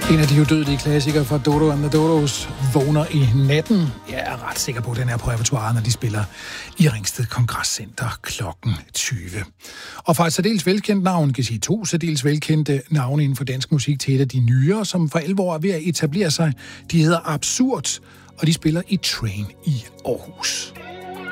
En af de udødelige klassikere fra Dodo and the Dodos, Vågner i natten. Jeg er ret sikker på, at den er på repertoiret, når de spiller i Ringsted Kongresscenter klokken 20. Og fra et særdeles velkendt navn, kan sige 2 særdeles velkendte navne inden for dansk musik til et af de nyere, som for 11 år er ved at etablere sig. De hedder Absurd, og de spiller i Train i Aarhus.